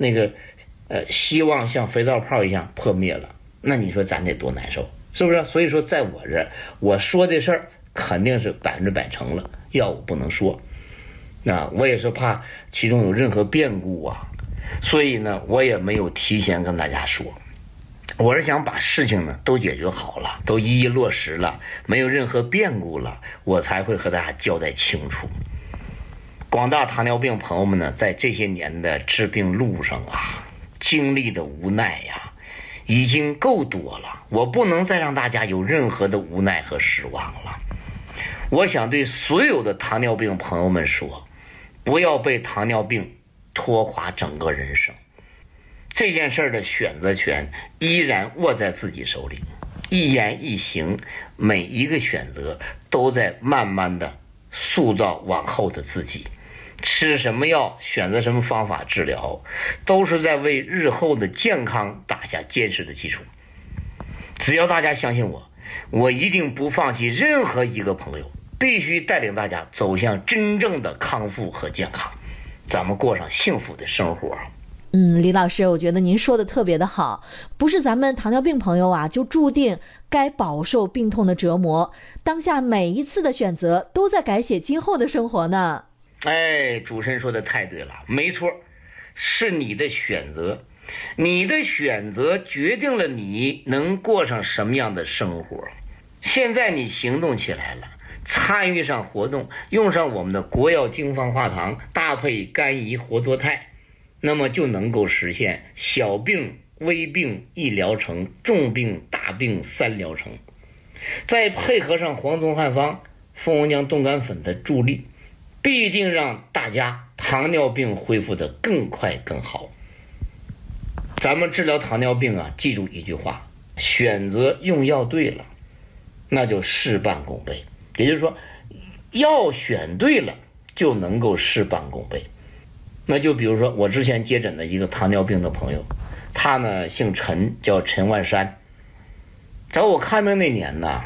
希望像肥皂泡一样破灭了，那你说咱得多难受，是不是？所以说在我这儿，我说的事儿肯定是100%成了，要我不能说。那我也是怕其中有任何变故啊，所以呢，我也没有提前跟大家说。我是想把事情呢都解决好了，都一一落实了，没有任何变故了，我才会和大家交代清楚。广大糖尿病朋友们呢，在这些年的治病路上啊，经历的无奈呀，已经够多了，我不能再让大家有任何的无奈和失望了。我想对所有的糖尿病朋友们说，不要被糖尿病拖垮整个人生。这件事的选择权依然握在自己手里，一言一行，每一个选择都在慢慢的塑造往后的自己。吃什么药，选择什么方法治疗，都是在为日后的健康打下坚实的基础。只要大家相信我，我一定不放弃任何一个朋友，必须带领大家走向真正的康复和健康，咱们过上幸福的生活。 李老师，我觉得您说的特别的好，不是咱们糖尿病朋友啊就注定该饱受病痛的折磨，当下每一次的选择都在改写今后的生活呢。 主持人说的太对了，没错，是你的选择，你的选择决定了你能过上什么样的生活。现在你行动起来了，参与上活动，用上我们的国药精方化糖，搭配甘怡活多肽，那么就能够实现小病微病一疗程，重病大病3疗程。再配合上黄酮汉方、蜂王浆冻干粉的助力，必定让大家糖尿病恢复得更快更好。咱们治疗糖尿病啊，记住一句话，选择用药对了，那就事半功倍。也就是说，药选对了，就能够事半功倍。那就比如说我之前接诊的一个糖尿病的朋友，他呢姓陈，叫陈万山。找我看病的那年呢，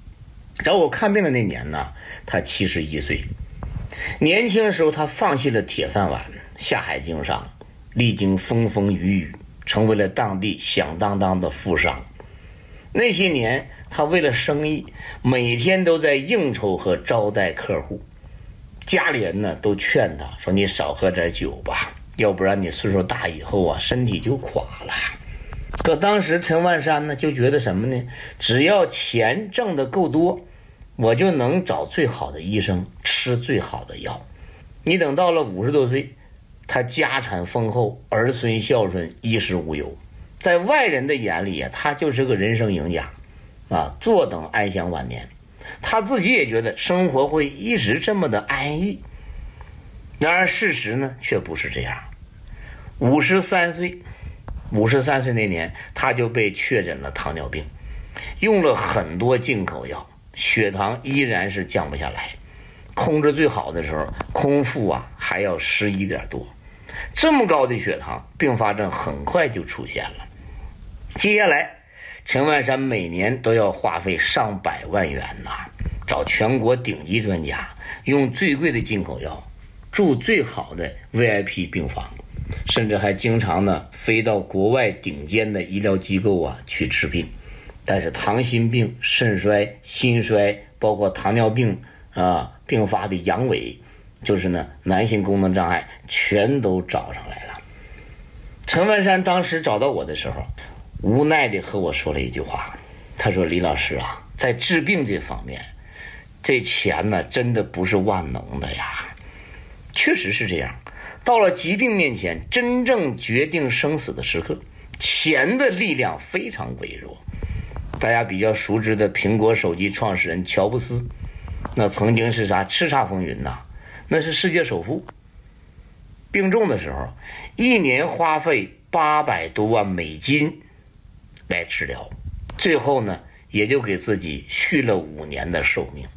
他71岁。年轻的时候他放弃了铁饭碗，下海经商，历经风风雨雨，成为了当地响当当的富商。那些年他为了生意，每天都在应酬和招待客户，家里人呢都劝他说，你少喝点酒吧，要不然你岁数大以后啊，身体就垮了。可当时陈万山呢就觉得什么呢，只要钱挣得够多，我就能找最好的医生，吃最好的药。你等到了50多岁，他家产丰厚，儿孙孝顺，衣食无忧，在外人的眼里啊，他就是个人生赢家啊，坐等安享晚年。他自己也觉得生活会一直这么的安逸。然而事实呢却不是这样。53岁那年，他就被确诊了糖尿病，用了很多进口药，血糖依然是降不下来，控制最好的时候空腹啊还要11点多。这么高的血糖，并发症很快就出现了。接下来陈万山每年都要花费上百万元找全国顶级专家，用最贵的进口药，住最好的 VIP 病房，甚至还经常呢飞到国外顶尖的医疗机构啊去治病。但是糖心病、肾衰、心衰，包括糖尿病并发的阳痿，就是呢男性功能障碍，全都找上来了。陈万山当时找到我的时候，无奈地和我说了一句话，他说，李老师啊，在治病这方面，这钱呢真的不是万能的呀。确实是这样，到了疾病面前，真正决定生死的时刻，钱的力量非常微弱。大家比较熟知的苹果手机创始人乔布斯，那曾经是叱咤风云那是世界首富。病重的时候，一年花费800多万美金来治疗，最后呢也就给自己续了5年的寿命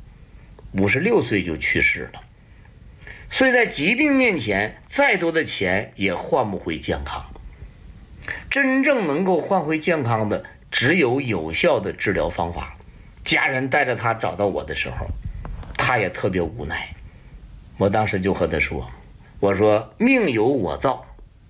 ，56岁就去世了。所以在疾病面前，再多的钱也换不回健康。真正能够换回健康的，只有有效的治疗方法。家人带着他找到我的时候，他也特别无奈。我当时就和他说，我说命由我造，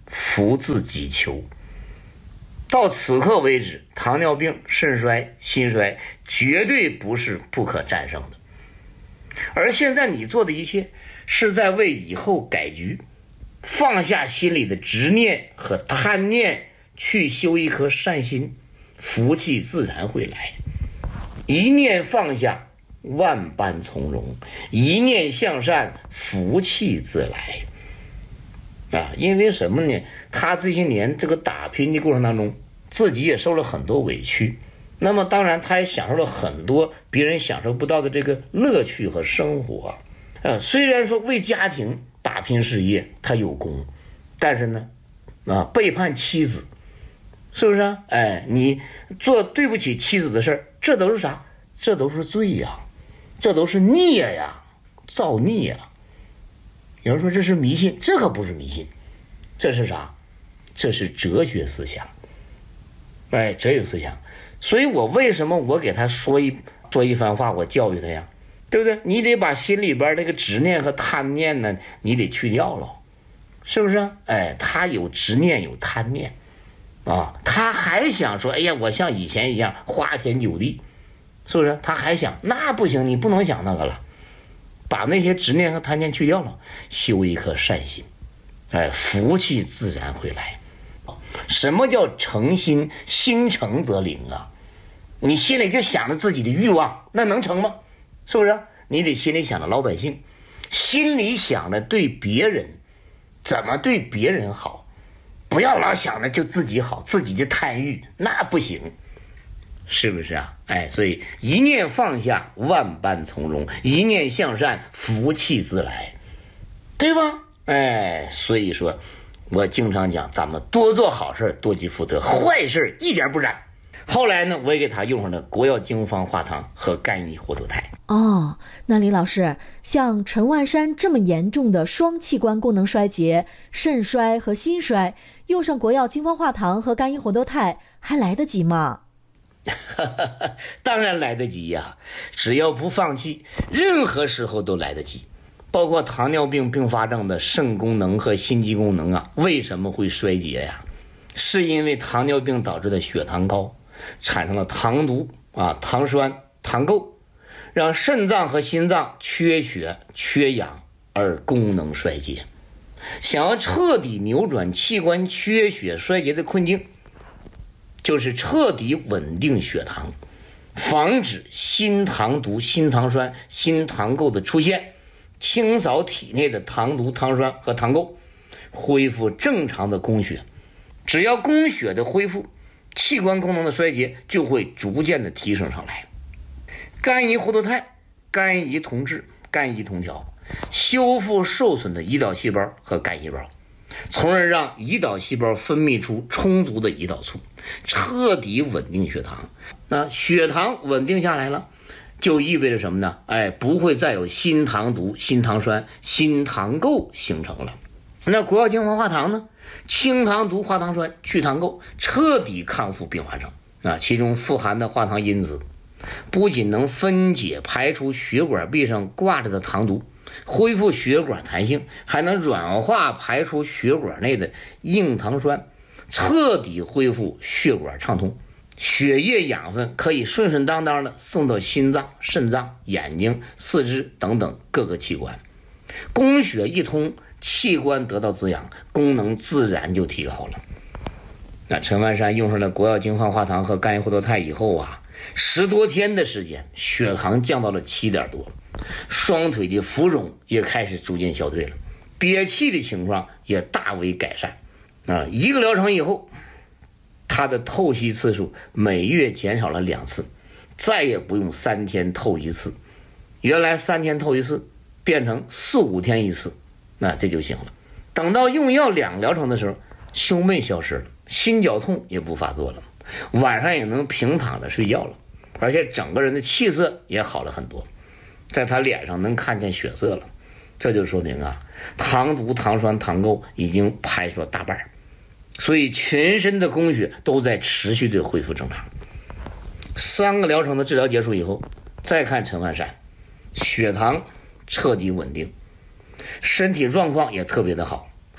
福自己求。到此刻为止，糖尿病、肾衰、心衰绝对不是不可战胜的。而现在你做的一切，是在为以后改局，放下心里的执念和贪念，去修一颗善心，福气自然会来。一念放下，万般从容；一念向善，福气自来。因为什么呢？他这些年这个打拼的过程当中，自己也受了很多委屈，那么当然他也享受了很多别人享受不到的这个乐趣和生活。虽然说为家庭打拼事业他有功，但是呢背叛妻子，是不是啊？你做对不起妻子的事儿，这都是啥？这都是罪呀，这都是孽呀，造孽呀。有人说这是迷信，这可不是迷信，这是啥？这是哲学思想。哲学思想。所以我为什么我给他说一番话，我教育他呀，对不对？你得把心里边那个执念和贪念呢，你得去掉了，是不是啊？他有执念有贪念他还想说，哎呀，我像以前一样花天酒地，是不是？他还想，那不行，你不能想那个了，把那些执念和贪念去掉了，修一颗善心，福气自然会来。什么叫诚心？心诚则灵啊！你心里就想着自己的欲望，那能成吗？是不是？你得心里想着老百姓，心里想着对别人，怎么对别人好，不要老想着就自己好，自己的贪欲那不行，是不是啊？所以一念放下，万般从容；一念向善，福气自来，对吧？所以说我经常讲，咱们多做好事，多积福德，坏事一点不沾。后来呢，我也给他用上了国药经方化糖和干邑活脱肽。 那李老师，像陈万山这么严重的双器官功能衰竭、肾衰和心衰，用上国药经方化糖和干邑活脱肽还来得及吗？ 当然来得及呀，只要不放弃，任何时候都来得及。包括糖尿病并发症的肾功能和心肌功能为什么会衰竭呀？是因为糖尿病导致的血糖高，产生了糖毒糖酸、糖垢，让肾脏和心脏缺血缺氧而功能衰竭。想要彻底扭转器官缺血衰竭的困境，就是彻底稳定血糖，防止心糖毒、心糖酸、心糖垢的出现，清扫体内的糖毒、糖酸和糖垢，恢复正常的供血。只要供血的恢复，器官功能的衰竭就会逐渐的提升上来。干邑活脱肽、干邑同治、干邑同调，修复受损的胰岛细胞和干细胞，从而让胰岛细胞分泌出充足的胰岛素，彻底稳定血糖。那血糖稳定下来了，就意味着什么呢？不会再有心糖毒、心糖酸、心糖垢形成了。那国药经方化糖呢？清糖毒化糖酸，去糖垢，彻底康复并发症。其中富含的化糖因子不仅能分解排出血管壁上挂着的糖毒，恢复血管弹性，还能软化排出血管内的硬糖酸，彻底恢复血管畅通，血液养分可以顺顺当当的送到心脏、肾脏、眼睛、四肢等等各个器官，供血一通，器官得到滋养，功能自然就提高了。那陈万山用上了国药经方化糖和干邑活脱肽以后10多天的时间，血糖降到了7点多，双腿的浮肿也开始逐渐消退了，憋气的情况也大为改善。1个疗程以后，他的透析次数每月减少了2次，再也不用3天透一次，原来3天透一次变成4、5天一次，那这就行了。等到用药2个疗程的时候，胸闷消失了，心绞痛也不发作了，晚上也能平躺着睡觉了，而且整个人的气色也好了很多，在他脸上能看见血色了。这就说明糖毒、糖酸、糖垢已经排出了大半，所以全身的供血都在持续的恢复正常。3个疗程的治疗结束以后，再看陈万山，血糖彻底稳定，身体状况也特别的好，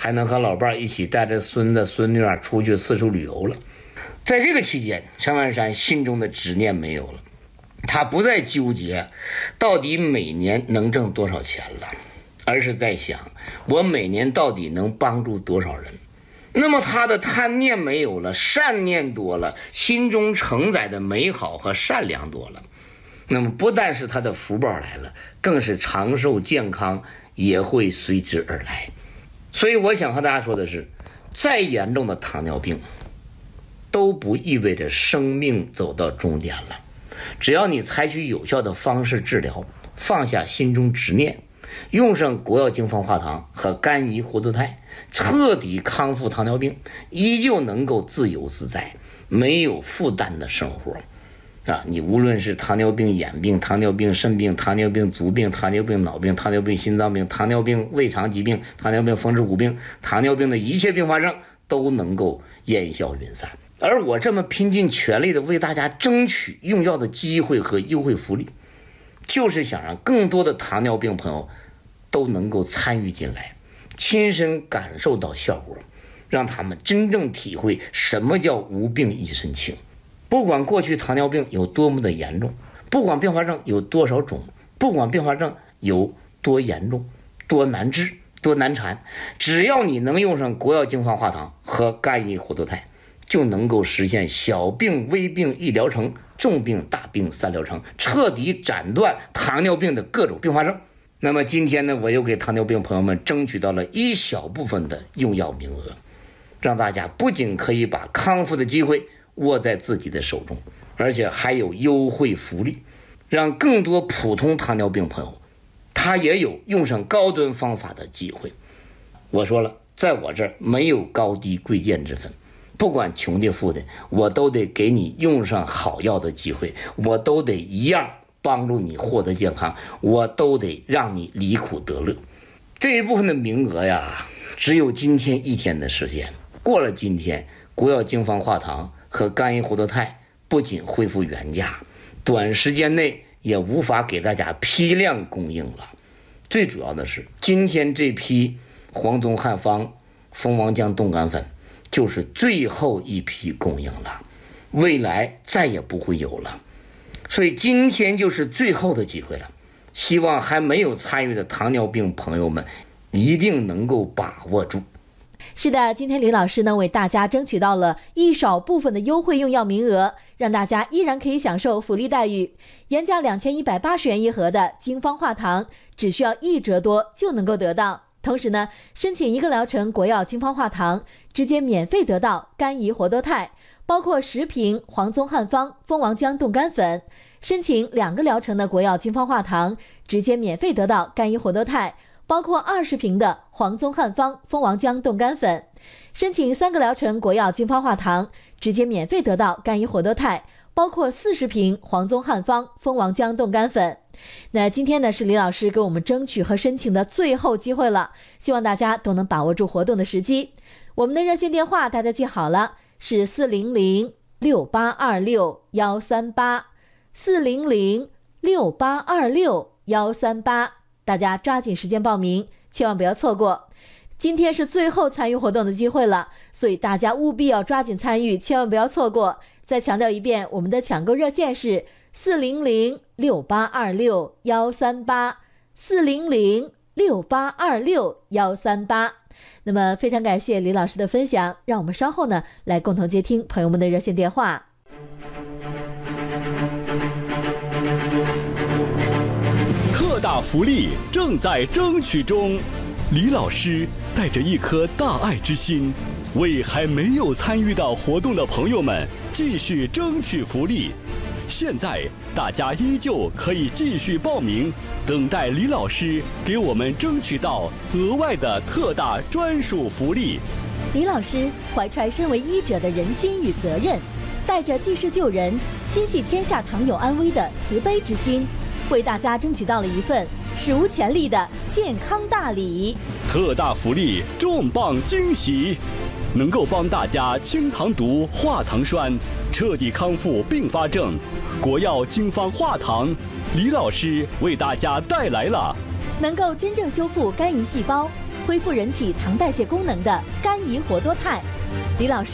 还能和老伴儿一起带着孙子孙女出去四处旅游了。在这个期间，陈万山心中的执念没有了，他不再纠结到底每年能挣多少钱了，而是在想我每年到底能帮助多少人。那么他的贪念没有了，善念多了，心中承载的美好和善良多了，那么不但是他的福报来了，更是长寿健康也会随之而来。所以我想和大家说的是，再严重的糖尿病都不意味着生命走到终点了，只要你采取有效的方式治疗，放下心中执念，用上国药精方化糖和甘怡活度肽，彻底康复糖尿病，依旧能够自由自在没有负担的生活你无论是糖尿病眼病、糖尿病肾病、糖尿病足病、糖尿病脑病、糖尿病心脏病、糖尿病胃肠疾病、糖尿病风湿骨病，糖尿病的一切并发症都能够烟消云散。而我这么拼尽全力的为大家争取用药的机会和优惠福利，就是想让更多的糖尿病朋友都能够参与进来，亲身感受到效果，让他们真正体会什么叫无病一身轻。不管过去糖尿病有多么的严重，不管并发症有多少种，不管并发症有多严重、多难治、多难缠，只要你能用上国药精方化糖和甘怡活度肽，就能够实现小病微病一疗程，重病大病三疗程，彻底斩断糖尿病的各种并发症。那么今天呢，我又给糖尿病朋友们争取到了一小部分的用药名额，让大家不仅可以把康复的机会握在自己的手中，而且还有优惠福利，让更多普通糖尿病朋友他也有用上高端方法的机会。我说了，在我这儿没有高低贵贱之分，不管穷的富的，我都得给你用上好药的机会，我都得一样帮助你获得健康，我都得让你离苦得乐。这一部分的名额呀，只有今天一天的时间，过了今天，国药精方化糖和甘怡活度肽不仅恢复原价，短时间内也无法给大家批量供应了。最主要的是，今天这批黄宗汉方蜂王浆冻干粉就是最后一批供应了，未来再也不会有了。所以今天就是最后的机会了，希望还没有参与的糖尿病朋友们一定能够把握住。 是的，今天李老师呢为大家争取到了一少部分的优惠用药名额，让大家依然可以享受福利待遇。原价2180元一盒的精方化糖，只需要1折多就能够得到。同时呢，申请1个疗程国药精方化糖，直接免费得到甘怡活度肽，包括10瓶黄宗汉方蜂王浆冻干粉；申请2个疗程的国药精方化糖，直接免费得到甘怡活度肽，包括20瓶的黄宗汉方蜂王浆冻干粉；申请3个疗程国药精方化糖，直接免费得到甘怡活度肽，包括40瓶黄宗汉方蜂王浆冻干粉。那今天呢，是李老师给我们争取和申请的最后机会了，希望大家都能把握住活动的时机。我们的热线电话大家记好了，是400-6826-138 400-6826-138，大家抓紧时间报名，千万不要错过。今天是最后参与活动的机会了，所以大家务必要抓紧参与，千万不要错过。再强调一遍，我们的抢购热线是400-6826-138 400-6826-138。那么非常感谢李老师的分享，让我们稍后呢来共同接听朋友们的热线电话。 特大福利正在争取中，李老师带着一颗大爱之心，为还没有参与到活动的朋友们继续争取福利。现在大家依旧可以继续报名，等待李老师给我们争取到额外的特大专属福利。 李老师怀揣身为医者的仁心与责任，带着济世救人、心系天下糖友安危的慈悲之心，为大家争取到了一份史无前例的健康大礼。 特大福利，重磅惊喜，能够帮大家清糖毒、化糖栓，彻底康复并发症。国药精方化糖，李老师为大家带来了能够真正修复肝胰细胞、 恢复人体糖代谢功能的肝胰活多肽。李老师